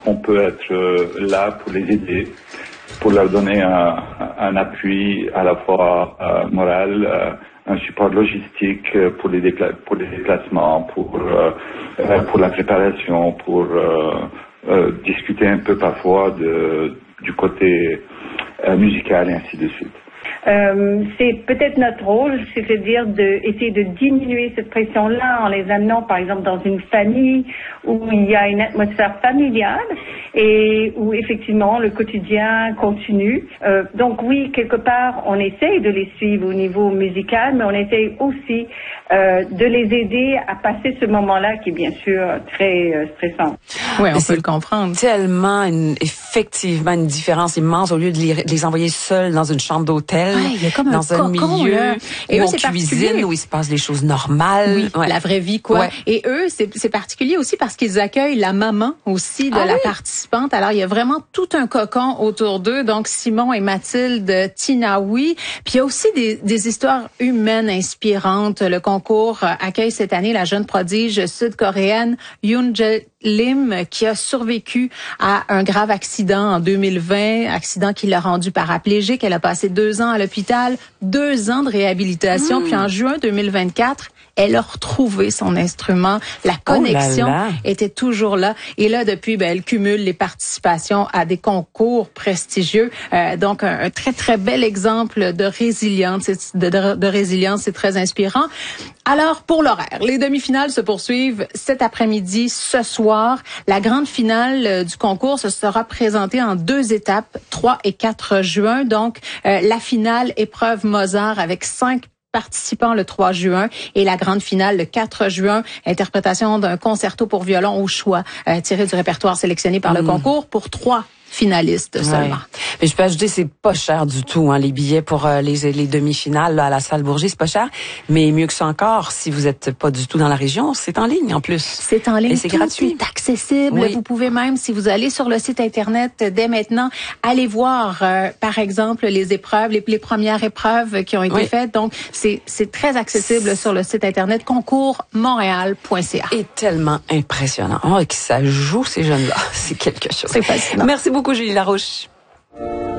On peut être là pour les aider, pour leur donner un appui à la fois moral, un support logistique pour les déplacements, pour la préparation, pour discuter un peu parfois du côté musical et ainsi de suite. C'est peut-être notre rôle, c'est-à-dire d'essayer de diminuer cette pression-là en les amenant, par exemple, dans une famille où il y a une atmosphère familiale et où effectivement le quotidien continue. Donc oui, quelque part, on essaye de les suivre au niveau musical, mais on essaye aussi de les aider à passer ce moment-là qui est bien sûr très stressant. Oui, on peut le comprendre. Tellement effectivement une différence immense au lieu de les envoyer seuls dans une chambre d'hôtel. Ouais, il y a comme dans un milieu et où eux, on cuisine, où il se passe des choses normales. Oui, la vraie vie, quoi. Ouais. Et eux, c'est particulier aussi parce qu'ils accueillent la maman aussi de la participante. Alors, il y a vraiment tout un cocon autour d'eux. Donc, Simon et Mathilde Tinaoui. Puis, il y a aussi des histoires humaines inspirantes. Le concours accueille cette année la jeune prodige sud-coréenne Yoon Lim qui a survécu à un grave accident en 2020, accident qui l'a rendue paraplégique. Elle a passé 2 ans à l'hôpital, 2 ans de réhabilitation. Puis en juin 2024, elle a retrouvé son instrument. La connexion était toujours là. Et là, depuis, elle cumule les participations à des concours prestigieux. Donc, un très, très bel exemple de résilience. De résilience, c'est très inspirant. Alors, pour l'horaire, les demi-finales se poursuivent cet après-midi, ce soir. La grande finale du concours se sera présentée en 2 étapes, 3 et 4 juin. Donc, la finale épreuve Mozart avec 5 participants le 3 juin et la grande finale le 4 juin, interprétation d'un concerto pour violon au choix tiré du répertoire sélectionné par le concours pour 3 finalistes seulement. Mais je peux ajouter, c'est pas cher du tout, les billets pour les demi-finales là, à la salle Bourget, c'est pas cher. Mais mieux que ça encore, si vous êtes pas du tout dans la région, c'est en ligne en plus. C'est en ligne, et c'est gratuit. C'est accessible. Oui. Vous pouvez même, si vous allez sur le site internet dès maintenant, aller voir, par exemple, les épreuves, les premières épreuves qui ont été faites. Donc, c'est très accessible sur le site internet concours-montréal.ca. Et tellement impressionnant. Oh, que ça joue ces jeunes-là, c'est quelque chose. C'est fascinant. Merci beaucoup, Julie Larouche.